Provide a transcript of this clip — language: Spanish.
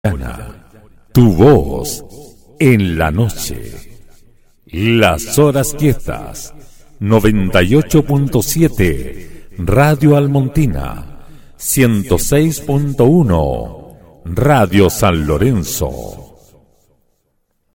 Tu voz en la noche. Las horas quietas. 98.7 Radio Almontina. 106.1 Radio San Lorenzo.